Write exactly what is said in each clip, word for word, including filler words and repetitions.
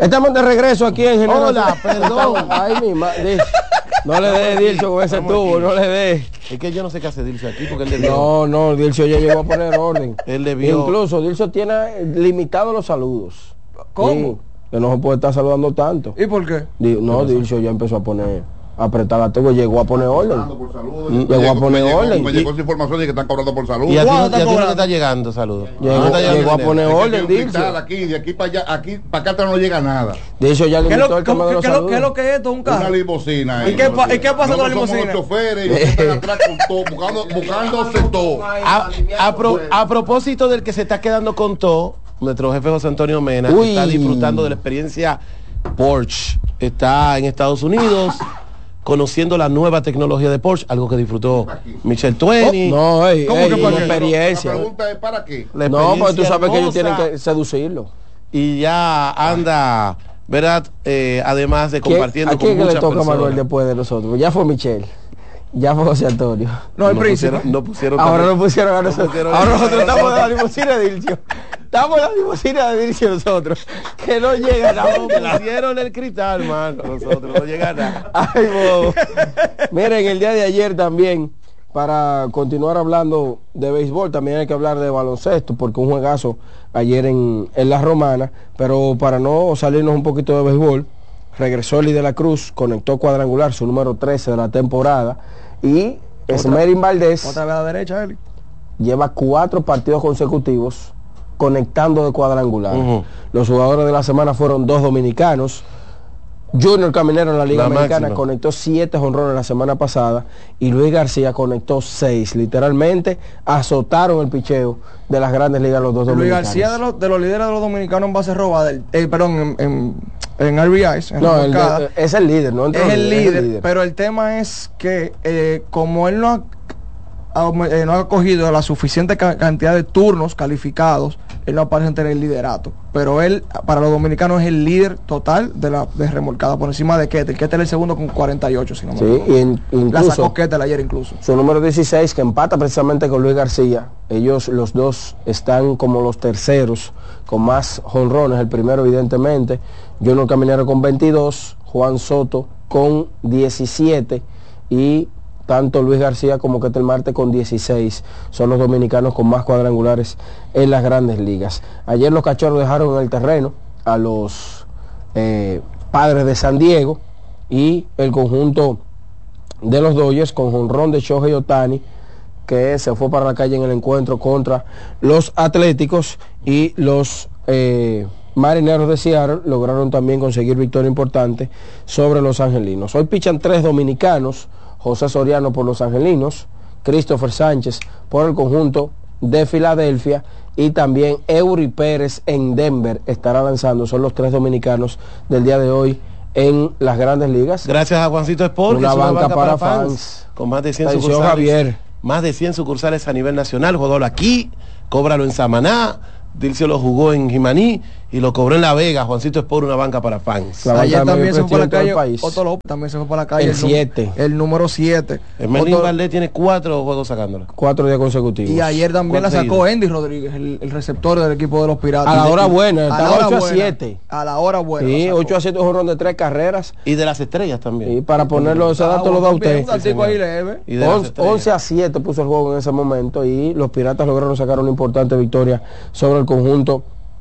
Estamos de regreso aquí en General. Hola, perdón. Ay, mi madre. No le dé, Dilcio, con ese tubo, no le dé. Es que yo no sé qué hace Dilcio aquí porque él debió. No, no, Dilcio ya llegó a poner orden. Él debió. Incluso Dilcio tiene limitado los saludos. ¿Cómo? Sí, que no se puede estar saludando tanto. ¿Y por qué? Di- No, Dilcio ya empezó a poner, a apretar la tubo, llegó a poner orden. Por salud, Mm, llegó a poner me llegó- orden. Me llegó esa información de que están cobrando por salud. Y a ti no, ¿Cuándo y a ti no cobrando? te está llegando, saludos. Llegó, No te está llegando llegó a dinero. poner Es que orden, tiene un Dilcio. cristal aquí, de aquí para allá, aquí para acá atrás no llega nada. Dilcio ya ¿Qué es limitó lo, el tema de qué- los qué es lo- saludos. qué es lo que es esto? ¿Un Una carro? limusina. ¿Y ahí, qué no pa- sé. y qué pasa con la Nosotros somos limusina? los choferes y ustedes están atrás con todo, buscando, buscándose todo. A, a pro- a propósito del que se está quedando con todo, nuestro jefe José Antonio Mena Uy. está disfrutando de la experiencia Porsche. Está en Estados Unidos conociendo la nueva tecnología de Porsche, algo que disfrutó Michel Tueni. No, ey, ¿Cómo ey, que una para qué? experiencia. La pregunta es ¿para qué? La No, porque tú experiencia sabes que ellos hermosa. tienen que seducirlo. Y ya anda, ¿verdad? Eh, además de compartiendo ¿A quién con que le muchas toca a personas. Manuel después de nosotros? Ya fue Michelle. Ya fue José Antonio. No, el No príncipe. pusieron- no pusieron Ahora también- nos pusieron a no nosotros. pusieron Ahora a nosotros nosotros. estamos en la limusina de Dilcio. Estamos en la limusina de Dilcio nosotros. Que no llega nada. No pusieron el cristal, hermano. Nosotros no llega nada. Ay, bobo. Miren, el día de ayer también, para continuar hablando de béisbol, también hay que hablar de baloncesto, porque un juegazo ayer en, en La Romana, pero para no salirnos un poquito de béisbol, regresó Eli de la Cruz, conectó cuadrangular, su número trece de la temporada, y Esmerin Valdés Otra vez a la derecha, Eli. lleva cuatro partidos consecutivos conectando de cuadrangular. Ujú. Los jugadores de la semana fueron dos dominicanos. Junior Caminero en la Liga La Americana máxima. conectó siete jonrones la semana pasada y Luis García conectó seis. Literalmente azotaron el picheo de las grandes ligas los dos Luis dominicanos. García de los, de los líderes de los dominicanos en base robada, el- eh, perdón, en, en, en R B Is, en No, el remolcada, de- es el líder, no entre es los el líderes, líder, pero el tema es que eh, como él no ha, ha- eh, no ha cogido la suficiente ca- cantidad de turnos calificados, él no aparece entre el liderato, pero él para los dominicanos es el líder total de la de remolcada por encima de Ketel. Ketel es el segundo con cuarenta y ocho, si no me Sí, equivoco. y en- La incluso sacó Ketel ayer incluso. su número dieciséis que empata precisamente con Luis García. Ellos los dos están como los terceros con más jonrones. El primero evidentemente Junior Caminero con veintidós, Juan Soto con diecisiete y tanto Luis García como Ketel Marte con dieciséis son los dominicanos con más cuadrangulares en las grandes ligas. Ayer los Cachorros dejaron en el terreno a los eh, Padres de San Diego y el conjunto de los Dodgers con jonrón de Shohei Ohtani, que se fue para la calle en el encuentro contra los Atléticos, y los eh, Marineros de Seattle lograron también conseguir victoria importante sobre los Angelinos. Hoy pichan tres dominicanos: José Soriano por los Angelinos, Christopher Sánchez por el conjunto de Filadelfia y también Eury Pérez en Denver estará lanzando. Son los tres dominicanos del día de hoy en las grandes ligas. Gracias a Juancito Sport, Una que es una banca banca para para fans, fans. con más de cien Atención, sucursales. Javier. Más de cien sucursales a nivel nacional. Jugador aquí, cóbralo en Samaná. Dilcio lo jugó en Jimaní y lo cobró en La Vega. Juancito Sport, una banca para fans. La banca Ayer de también mayor se fue para la prestigio en todo calle el país. Otto López, también se fue para la calle El nu- siete. el número siete. Esmeralda Valdés tiene cuatro juegos sacándola. Cuatro días consecutivos. Y ayer también la ¿Cuánto sacó ido? Andy Rodríguez, el, el receptor del equipo de los Piratas. A la hora buena, A estaba la hora ocho a buena. siete. A la hora buena. Sí, la sacó. ocho a siete jonrón de tres carreras. Y de las estrellas también. Y para ponerlo, ese dato lo da usted. Un datico ahí leve. Y de las once, estrellas. once a siete puso el juego en ese momento y los Piratas lograron sacar una importante victoria sobre el conjunto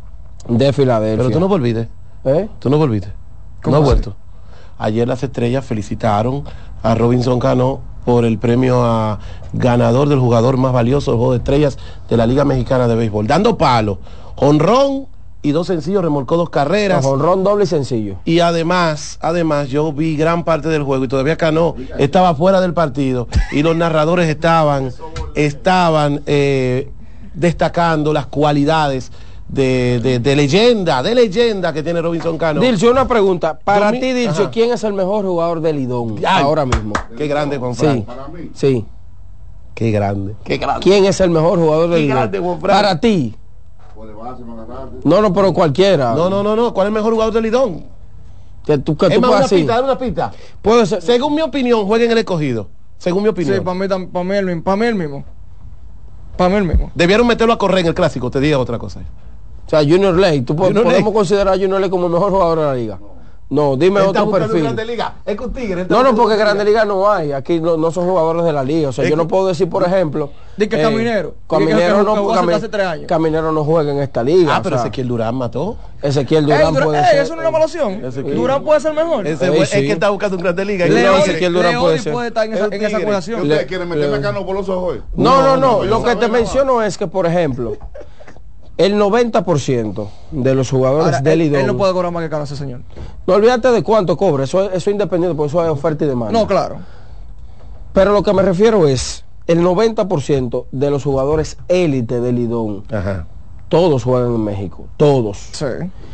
de Filadelfia. Pero tú no volviste. ¿Eh? Tú no volviste. ¿Cómo No has así? vuelto. Ayer las estrellas felicitaron a Robinson Cano por el premio a ganador del jugador más valioso del juego de estrellas de la Liga Mexicana de Béisbol. Dando palo, jonrón y dos sencillos, remolcó dos carreras. Jonrón doble y sencillo. Y además, además, yo vi gran parte del juego y todavía Cano estaba fuera del partido y los narradores estaban, estaban eh, destacando las cualidades de, de, de leyenda, de leyenda que tiene Robinson Cano. Dilcio, una pregunta. Para Domi- ti, Dilcio, Ajá. ¿quién es el mejor jugador de Lidón Ay. ahora mismo? Qué grande, Juan Sí, Fran. Para mí. sí. Qué grande. Qué grande. ¿Quién es el mejor jugador de Qué Lidón? grande, Juan Fran. Para ti. Por de base me agarraste. No, no, pero cualquiera. No, no, no, no. ¿Cuál es el mejor jugador de Lidón? Que tú, que Es tú más, puedas una así. pista, dame una pista. Puede ser. Según mi opinión, jueguen el escogido. Según mi Sí, opinión. para mí, tam- pa' mí el mismo. Para mí el mismo. Para mí el mismo. Debieron meterlo a correr en el clásico, te digo otra cosa. O sea, Junior Ley, ¿tú po- Junior podemos Ley. considerar a Junior Ley como el mejor jugador de la liga? No, dime Él está otro buscando perfil. Grande Liga. Es que un tigre. él está No, no, buscando porque Grande Grande Liga no hay. Aquí no, no son jugadores de la liga. O sea, Es yo que- no puedo decir, por ejemplo... Di que Caminero. Di que Caminero que no, jugó Cami- hace tres años. Caminero no juega en esta liga. Ah, pero o sea, Ezequiel Durán mató. Ezequiel Ey, Durán Dura- puede ey, ser. eso no es una mala opción. Ezequiel. Durán puede ser mejor. Ese Ey, fue- sí. Es que está buscando un Grande Liga. Y León no, Ezequiel Durán puede León ser. puede estar en Es esa, un en esa tigre. ¿Qué acusación. Le- ustedes quieren meterme acá no por los ojos? No, no, no. yo Lo que sabe te nada. menciono es que, por ejemplo, el noventa por ciento de los jugadores Ahora, del él, Lidón... él no puede cobrar más que Cano, ese señor. No olvídate de cuánto cobra. Eso, eso es independiente, porque eso es oferta y demanda. No, claro. Pero lo que me refiero es, el noventa por ciento de los jugadores élite del Lidón, Ajá. todos juegan en México, todos. Sí.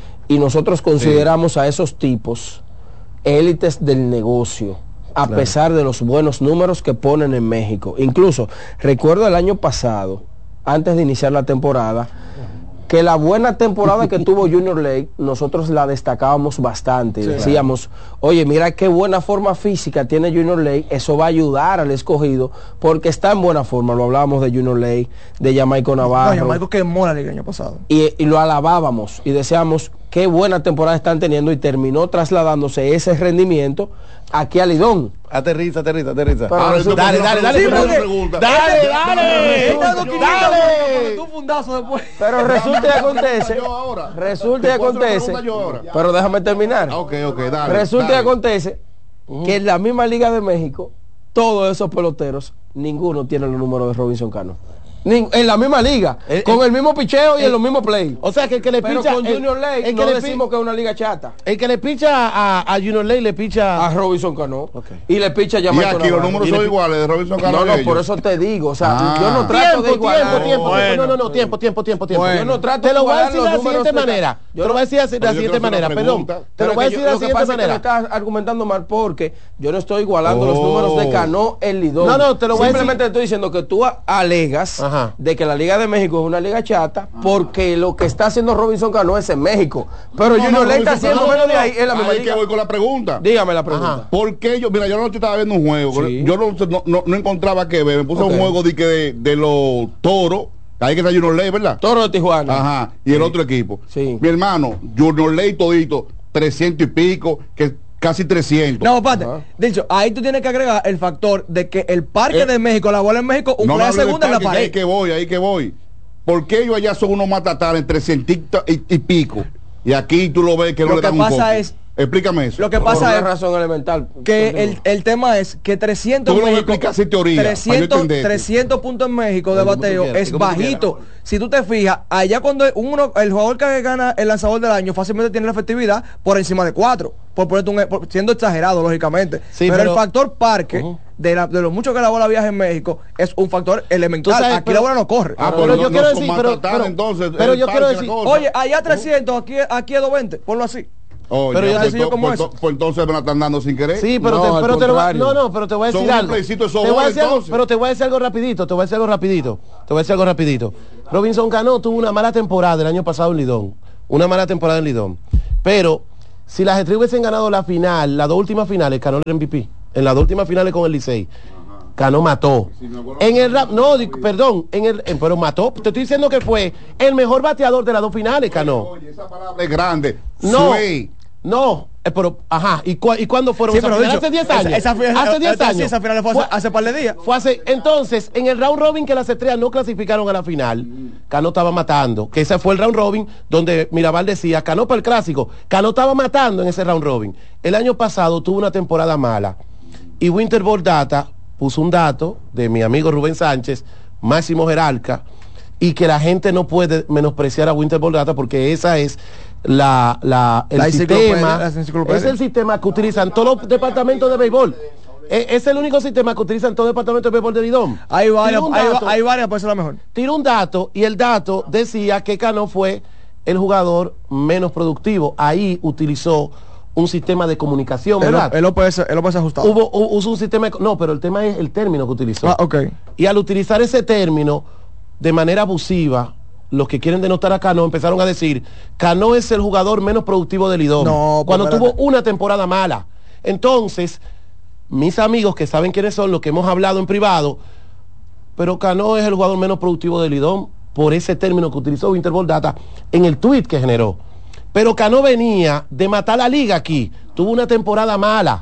Y nosotros consideramos a esos tipos élites del negocio, a Claro. pesar de los buenos números que ponen en México. Incluso, recuerdo el año pasado, antes de iniciar la temporada, que la buena temporada que tuvo Junior Lake, nosotros la destacábamos bastante. Sí. Decíamos, oye, mira qué buena forma física tiene Junior Lake, eso va a ayudar al escogido, porque está en buena forma. Lo hablábamos de Junior Lake, de Jamaico No, Navarro. Marco quemó la liga el año pasado. y, y lo alabábamos y decíamos qué buena temporada están teniendo, y terminó trasladándose ese rendimiento aquí a Lidón. Aterriza, aterriza, aterriza. Pero Ahora, resulta- dale, dale, dale. Sí, pero- porque- pregunta. Dale, Él dale. está dando quinientos Dale. tú fundazo después. Pero resulta y acontece, Yo ahora. resulta y ¿Te puedo hacer una acontece, pregunta yo ahora? pero déjame terminar. Ah, ok, ok, dale. Resulta y dale. acontece que en la misma Liga de México, todos esos peloteros, ninguno tiene los números de Robinson Cano. Nin- en la misma liga, El- con el- el mismo picheo y el- en los mismos play. O sea que el que le Pero picha. con el- Junior Lake el que no le pi- decimos que es una liga chata. El que le picha a, a Junior Lake le picha. A Robinson Cano. Ok. Y le picha a Y Jamaico aquí los Navarro. números Y son le- iguales de Robinson Cano. No, no, y ellos. por eso te digo, o sea, Ah. yo no trato Tiempo, de igualar. tiempo, tiempo, Bueno. tiempo. No, no, no, tiempo, tiempo, tiempo, tiempo. Bueno. Yo no trato Te de lo voy a igualar decir de los la números siguiente de ca- manera. Yo Te lo voy a decir de la Pero yo siguiente quiero hacer manera, una perdón. pregunta. Te Pero lo voy a que decir yo- de la lo que siguiente pasa es que me manera. estás argumentando mal, porque yo no estoy igualando los Oh. números de Cano en Lidón. No, no, te lo voy a Simplemente estoy diciendo que tú a- alegas Ajá. de que la Liga de México es una liga chata, porque lo que está haciendo Robinson Cano es en México. Pero No, Junior no, Lake está Robinson haciendo Cano, menos de no, ahí en la misma ahí es que liga. voy con la pregunta. Dígame la pregunta. Ajá. ¿Por qué yo, mira, yo anoche estaba viendo un juego, Sí. yo no, no, no- no encontraba que ver, me puse Ok. un juego de, que de, de los toros, ahí que está Junior Ley, ¿verdad? Toro de Tijuana. Ajá, y el otro equipo. Sí. Mi hermano, Junior Ley todito, trescientos y pico, que casi trescientos. No, aparte, Ajá. dicho, ahí tú tienes que agregar el factor de que el parque Eh, de México, la bola en México, un no me play hable de segunda en la parque, que pared. ahí que voy, ahí que voy. ¿Por qué ellos allá son unos matatares, trescientos y, y pico? Y aquí tú lo ves que no Lo le que dan un pasa coco. es- Explícame eso. Lo que Por pasa una es razón elemental. que Continúa. el, el tema es que trescientos Tú me lo México, explicas en teoría, para yo trescientos, entenderte. trescientos puntos en México de Como tú bateo quieras, es como tú bajito. quieras. Si tú te fijas, allá cuando uno, el jugador que gana el lanzador del año fácilmente tiene la efectividad por encima de cuatro, por ponerte un, por- siendo exagerado lógicamente. Sí, pero, pero- el factor parque Ujú. de, la- de lo mucho que la bola viaja en México es un factor elemental. Tú sabes, Aquí pero- la bola no corre. Ah, pero pero yo no- quiero no decir, son pero, matatares, pero, entonces, pero el yo quiero parque, la decir, cosa. Oye, allá trescientos, aquí, aquí es doscientos, ponlo así. Oh, pero ya, yo pues, decido to- como pues, eso. to- pues entonces me la están dando sin querer. Sí, pero, No, te, al pero te lo voy, contrario. no, no, pero te voy a Son decir un algo. playcito de Te voy a sobor, decir algo, entonces. pero te voy a decir algo rapidito, te voy a decir algo rapidito. Te voy a decir algo rapidito. Robinson Cano tuvo una mala temporada el año pasado en Lidón. Una mala temporada en Lidón. Pero si las Estrellas hubiesen ganado la final, las dos últimas finales, Cano era M V P. En las dos últimas finales con el Licey. Cano mató. En el rap, no, di- perdón, en el, en- pero mató. Te estoy diciendo que fue el mejor bateador de las dos finales, Cano. Oye, esa palabra es grande. No, Sway. no, eh, pero, ajá, ¿y, cua- y cuándo fueron Sí, esas pero finales? dicho, Hace diez esa- años. esa final- hace diez esa- sí, años. esa final fue hace- hace par de días. Fue hace, entonces, en el round robin que las estrellas no clasificaron a la final, Cano estaba matando, que ese fue el round robin donde Mirabal decía, Cano para el clásico, Cano estaba matando en ese round robin. El año pasado tuvo una temporada mala y Winterball Data puso un dato de mi amigo Rubén Sánchez, máximo jerarca, y que la gente no puede menospreciar a Winterball Data porque esa es la, la, el La enciclopedia, sistema, la enciclopedia. es el sistema que utilizan todos los departamentos de béisbol. Eh, Es el único sistema que utilizan todos los departamentos de béisbol de Lidón. Hay varias, Tiró un hay, dato- hay varias, puede ser la mejor. tiró un dato y el dato decía que Cano fue el jugador menos productivo. Ahí utilizó un sistema de comunicación, Él, ¿verdad? lo- él lo puede ser, él lo puede ser ajustado. Hubo, hu- usó un sistema, de- no, pero el tema es el término que utilizó. Ah, ok. Y al utilizar ese término de manera abusiva, los que quieren denotar a Cano empezaron a decir, Cano es el jugador menos productivo del Lidón. No, cuando pues, tuvo espérate. una temporada mala. Entonces, mis amigos que saben quiénes son, los que hemos hablado en privado, pero Cano es el jugador menos productivo del Lidón. por ese término que utilizó Winter Data en el tweet que generó. Pero Cano venía de matar la liga aquí, tuvo una temporada mala.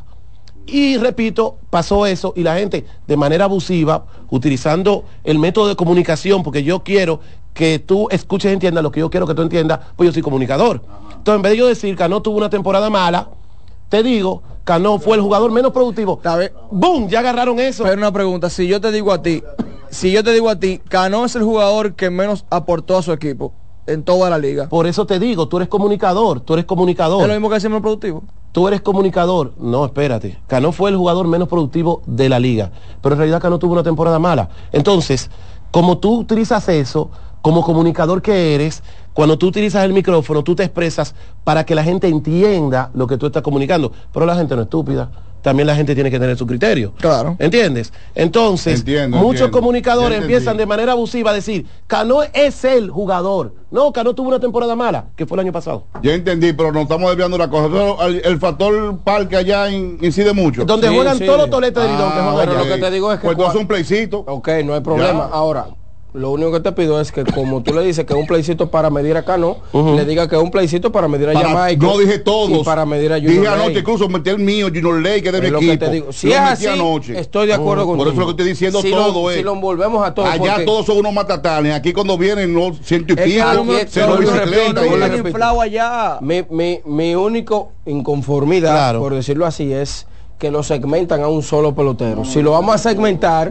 Y repito, pasó eso y la gente de manera abusiva, utilizando el método de comunicación, porque yo quiero que tú escuches y entiendas lo que yo quiero que tú entiendas, pues yo soy comunicador. Entonces, en vez de yo decir que Cano tuvo una temporada mala, te digo, Cano fue el jugador menos productivo. ¡Bum! Ya agarraron eso. Pero una pregunta, si yo te digo a ti, si yo te digo a ti, Cano es el jugador que menos aportó a su equipo en toda la liga. Por eso te digo, tú eres comunicador, tú eres comunicador. ¿Es lo mismo que decir menos productivo? Tú eres comunicador. No, espérate. Cano fue el jugador menos productivo de la liga. Pero en realidad Cano tuvo una temporada mala. Entonces, como tú utilizas eso, como comunicador que eres, cuando tú utilizas el micrófono, tú te expresas para que la gente entienda lo que tú estás comunicando. Pero la gente no es estúpida. También la gente tiene que tener su criterio. Claro. ¿Entiendes? Entonces, entiendo, muchos entiendo. comunicadores empiezan de manera abusiva a decir, Cano es el jugador. No, Cano tuvo una temporada mala, que fue el año pasado. Yo entendí, pero nos estamos desviando la cosa. Eso, el, el factor parque allá in, incide mucho. Donde Sí, juegan sí. todos los toletes de Lidón que Ah, juegan pero allá. lo que te digo es que Pues entonces cua- un playcito. Ok, no hay problema. Ya. Ahora, lo único que te pido es que como tú le dices que es un playcito para medir a Cano, Uh-huh. le diga que es un playcito para medir a Para- Jamaica. no dije todos. Y para medir a Junior Dije Ley. anoche, incluso metí el mío, Junior Ley, que es de mi Es lo que equipo. te digo. Si Lo es metí así, anoche. estoy de acuerdo Uh, contigo. por eso lo que estoy diciendo si todo lo, es- Si lo envolvemos a todos. Allá porque todos son unos matatales. Aquí cuando vienen, no ciento y Es que pico, a lo mejor- cero vuelvo y bicicleta. repito, y- vuelvo y Están repito. inflados allá. Mi, mi, mi único inconformidad, Claro. por decirlo así, es que lo segmentan a un solo pelotero. Si lo vamos a segmentar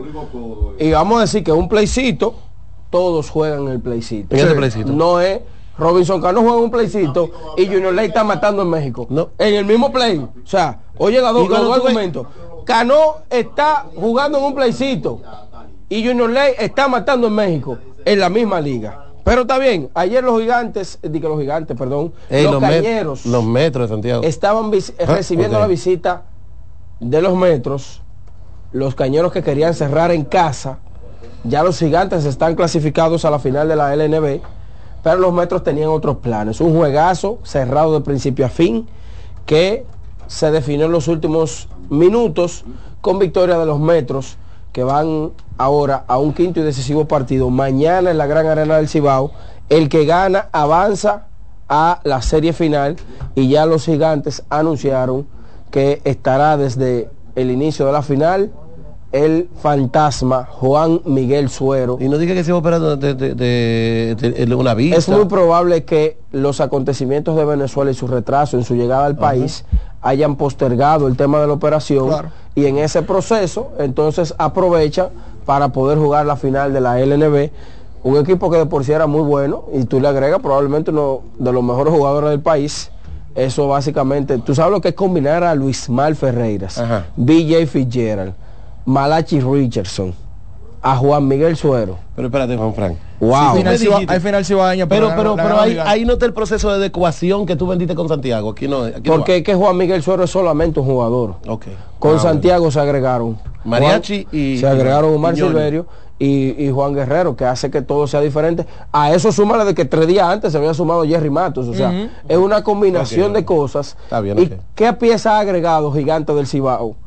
y vamos a decir que un playcito, todos juegan el playcito. ¿En ese playcito? No es Robinson Cano juega un playcito y Junior Ley está matando en México. No. En el mismo play. O sea, oye los dos, Y cuando los dos tú ves- argumentos. Cano está jugando en un playcito y Junior Ley está matando en México, en la misma liga. Pero está bien, ayer los gigantes, digo los gigantes, perdón, Ey, los, los, met- cañeros los metros de Santiago. estaban vis- Ah, recibiendo ok. la visita de los metros, los cañeros que querían cerrar en casa. Ya los gigantes están clasificados a la final de la L N B, pero los metros tenían otros planes. Un juegazo cerrado de principio a fin que se definió en los últimos minutos con victoria de los metros, que van ahora a un quinto y decisivo partido mañana en la Gran Arena del Cibao. El que gana avanza a la serie final y ya los gigantes anunciaron que estará desde el inicio de la final el fantasma Juan Miguel Suero. Y no diga que se va operando de, de, de, de- de una vista. Es muy probable que los acontecimientos de Venezuela y su retraso en su llegada al país hayan postergado el tema de la operación. Claro. Y en ese proceso entonces aprovecha para poder jugar la final de la L N B, un equipo que de por sí era muy bueno y tú le agregas probablemente uno de los mejores jugadores del país. Eso básicamente, tú sabes lo que es combinar a Luis Mal Ferreiras, Ajá. B J Fitzgerald, Malachi Richardson, a Juan Miguel Suero. Pero espérate, Juan Frank. Wow. Sí, Al tú final me sí va- dijiste- al final sí va a dañar, Pero, la- pero, la- pero la- ahí, la- ahí no está el proceso de adecuación que tú vendiste con Santiago. Aquí no. Aquí no Porque va. es que Juan Miguel Suero es solamente un jugador. Ok. Con Ah, Santiago se agregaron Mariachi Juan- y- se agregaron Omar y Ñoño. Silverio y, y Juan Guerrero, que hace que todo sea diferente. A eso súmale de que tres días antes se había sumado Jerry Matos. O sea, Ujú. es una combinación Ok, de cosas. Está bien, ¿Y ok. qué pieza ha agregado Gigante del Cibao?